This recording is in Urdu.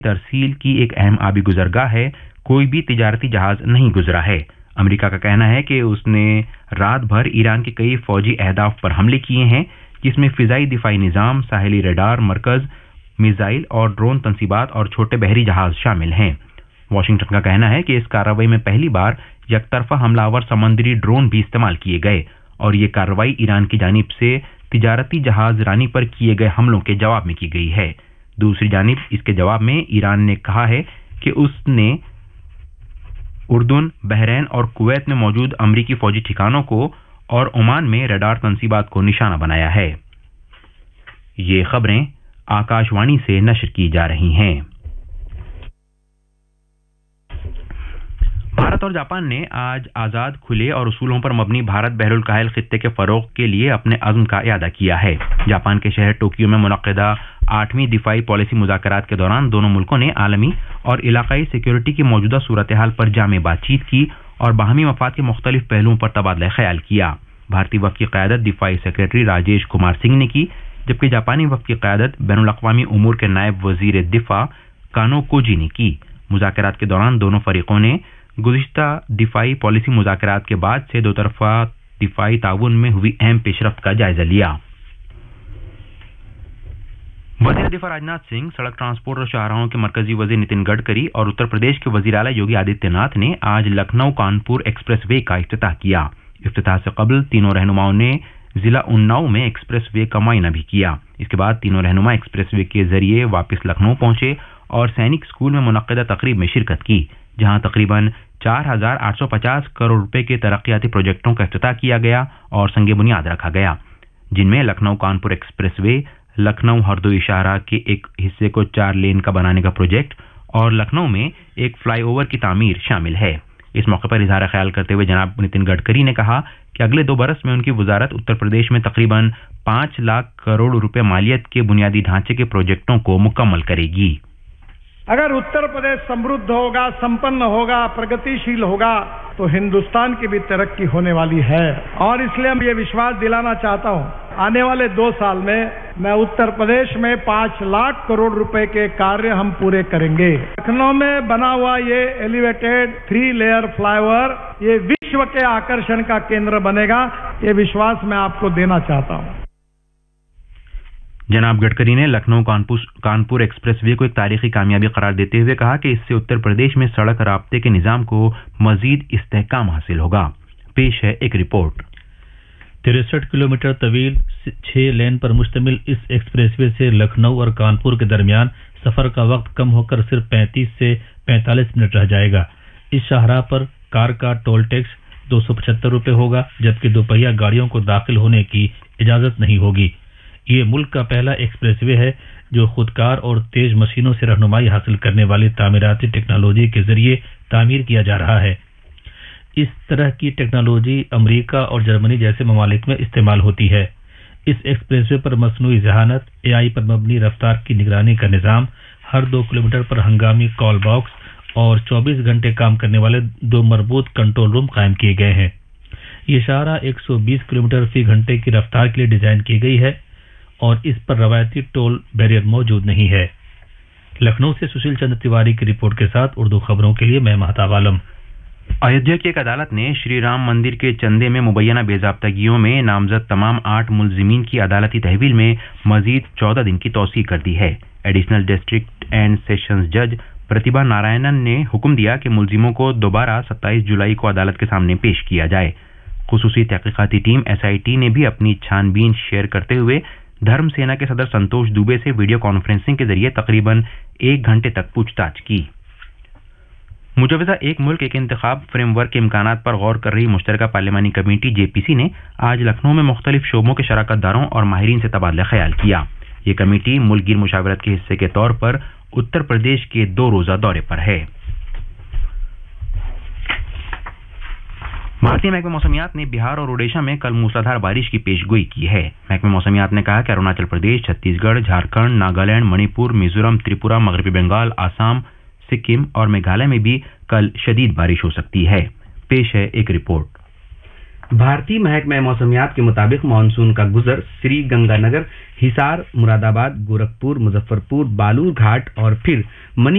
ترسیل کی ایک اہم آبی گزرگاہ ہے، کوئی بھی تجارتی جہاز نہیں گزرا ہے۔ امریکہ کا کہنا ہے کہ اس نے رات بھر ایران کے کئی فوجی اہداف پر حملے کیے ہیں، جس میں فضائی دفاعی نظام، ساحلی ریڈار مرکز، میزائل اور ڈرون تنصیبات اور چھوٹے بحری جہاز شامل ہیں۔ واشنگٹن کا کہنا ہے کہ اس کارروائی میں پہلی بار یک طرفہ حملہ آور سمندری ڈرون بھی استعمال کیے گئے اور یہ کارروائی ایران کی جانب سے تجارتی جہاز رانی پر کیے گئے حملوں کے جواب میں کی گئی ہے۔ دوسری جانب اس کے جواب میں ایران نے کہا ہے کہ اس نے اردن، بحرین اور کویت میں موجود امریکی فوجی ٹھکانوں کو اور عمان میں ریڈار تنصیبات کو نشانہ بنایا ہے۔ یہ خبریں آکاش وانی سے نشر کی جا رہی ہیں۔ بھارت اور جاپان نے آج آزاد، کھلے اور اصولوں پر مبنی بھارت بحر الکاہل خطے کے فروغ کے لیے اپنے عزم کا اعادہ کیا ہے۔ جاپان کے شہر ٹوکیو میں منعقدہ 8ویں دفاعی پالیسی مذاکرات کے دوران دونوں ملکوں نے عالمی اور علاقائی سیکیورٹی کی موجودہ صورتحال پر جامع بات چیت کی اور باہمی مفاد کے مختلف پہلوؤں پر تبادلہ خیال کیا۔ بھارتی وفد کی قیادت دفاعی سیکریٹری راجیش کمار سنگھ نے کی، جبکہ جاپانی وفد کی قیادت بین الاقوامی امور کے نائب وزیر دفاع کانو کوجی نے کی۔ مذاکرات کے دوران دونوں فریقوں نے گزشتہ دفاعی پالیسی مذاکرات کے بعد سے دو طرفہ دفاعی تعاون میں ہوئی اہم پیش رفت کا جائزہ لیا۔ وزیر دفاع راجناتھ سنگھ، سڑک ٹرانسپورٹ اور شاہراہوں کے مرکزی وزیر نتن گڈکری اور اتر پردیش کے وزیر اعلیٰ یوگی آدتیہ ناتھ نے آج لکھنؤ کانپور ایکسپریس وے کا افتتاح کیا۔ افتتاح سے قبل تینوں رہنماؤں نے ضلع اناؤ میں ایکسپریس وے کا معائنہ بھی کیا۔ اس کے بعد تینوں رہنما ایکسپریس وے کے ذریعے واپس لکھنؤ پہنچے اور سینک اسکول میں منعقدہ تقریب میں شرکت کی، جہاں تقریباً 4,850 کروڑ روپے کے ترقیاتی پروجیکٹوں کا افتتاح کیا گیا اور سنگ بنیاد رکھا گیا، جن میں لکھنؤ کانپور ایکسپریس وے، لکھنؤ ہردوئی شاہراہ کے ایک حصے کو 4 لین کا بنانے کا پروجیکٹ اور لکھنؤ میں ایک فلائی اوور کی تعمیر شامل ہے۔ اس موقع پر اظہار خیال کرتے ہوئے جناب نتن گڈکری نے کہا کہ اگلے 2 برس میں ان کی وزارت اتر پردیش میں تقریباً 5 لاکھ کروڑ روپے مالیت کے بنیادی ڈھانچے کے پروجیکٹوں کو مکمل کرے گی۔ اگر اتر پردیش سمردھ ہوگا، سمپن ہوگا، پرگتیشیل ہوگا تو ہندوستان کی بھی ترقی ہونے والی ہے، اور اس لیے میں یہ وشواس دلانا چاہتا ہوں آنے والے 2 سال میں اتر پردیش میں 5 لاکھ کروڑ روپے کے کاریہ ہم پورے کریں گے۔ لکھنؤ میں بنا ہوا یہ ایلیویٹڈ 3 لیئر فلائی اوور یہ وشو کے آکرشن کا کیندر بنے گا، یہ وشواس میں آپ کو دینا چاہتا ہوں۔ جناب گڈکری نے لکھنؤ کانپور ایکسپریس وے کو ایک تاریخی کامیابی قرار دیتے ہوئے کہا کہ اس سے اتر پردیش میں سڑک رابطے کے نظام کو مزید استحکام حاصل ہوگا۔ پیش ہے ایک رپورٹ۔ 63 کلومیٹر طویل 6 لین پر مشتمل اس ایکسپریس وے سے لکھنؤ اور کانپور کے درمیان سفر کا وقت کم ہو کر صرف 35 سے 45 منٹ رہ جائے گا۔ اس شاہراہ پر کار کا ٹول ٹیکس 275 روپے ہوگا، جبکہ دوپہیہ گاڑیوں کو داخل ہونے کی اجازت نہیں ہوگی۔ یہ ملک کا پہلا ایکسپریس وے ہے جو خودکار اور تیز مشینوں سے رہنمائی حاصل کرنے والی تعمیراتی ٹیکنالوجی کے ذریعے تعمیر کیا جا رہا ہے۔ اس طرح کی ٹیکنالوجی امریکہ اور جرمنی جیسے ممالک میں استعمال ہوتی ہے۔ اس ایکسپریس وے پر مصنوعی ذہانت AI پر مبنی رفتار کی نگرانی کا نظام، ہر 2 کلومیٹر پر ہنگامی کال باکس اور 24 گھنٹے کام کرنے والے 2 مربوط کنٹرول روم قائم کیے گئے ہیں۔ یہ شاہراہ 120 کلومیٹر فی گھنٹے کی رفتار کے لیے ڈیزائن کی گئی ہے اور اس پر روایتی ٹول بیریئر موجود نہیں ہے۔ لکھنؤ سے سشیل چندر تیواری کی رپورٹ کے ساتھ اردو خبروں کے لیے میں مہتاب عالم۔ ایودھیا کی ایک عدالت نے شری رام مندر کے چندے میں مبینہ بے ضابطگیوں میں نامزد تمام 8 ملزمین کی عدالتی تحویل میں مزید 14 دن کی توسیع کر دی ہے۔ ایڈیشنل ڈسٹرکٹ اینڈ سیشنز جج پرتیبھا نارائنن نے حکم دیا کہ ملزموں کو دوبارہ 27 جولائی کو عدالت کے سامنے پیش کیا جائے۔ خصوصی تحقیقاتی ٹیم SIT نے بھی اپنی چھان بین شیئر کرتے ہوئے دھرم سینا کے صدر سنتوش دوبے سے ویڈیو کانفرنسنگ کے ذریعے تقریباً 1 گھنٹے تک پوچھ تاچھ کی۔ مجوزہ ایک ملک ایک انتخاب فریم ورک کے امکانات پر غور کر رہی مشترکہ پارلیمانی کمیٹی JPC نے آج لکھنؤ میں مختلف شعبوں کے شراکت داروں اور ماہرین سے تبادلہ خیال کیا۔ یہ کمیٹی ملک گیر مشاورت کے حصے کے طور پر اتر پردیش کے 2 روزہ دورے پر ہے۔ بھارتی محکمہ موسمیات نے بہار اور اوڈیشہ میں کل موسلادھار بارش کی پیش گوئی کی ہے۔ محکمہ موسمیات نے کہا کہ اروناچل پردیش، چھتیس گڑھ، جھارکھنڈ، ناگالینڈ، منی پور، میزورم، تریپورہ، مغربی بنگال، آسام، سکم اور میگھالیہ میں بھی کل شدید بارش ہو سکتی ہے۔ پیش ہے ایک رپورٹ۔ भारतीय महकमा मौसमियात के मुताबिक मानसून का गुजर श्री गंगानगर, हिसार, मुरादाबाद, गोरखपुर, मुजफ्फरपुर, बालूर घाट और फिर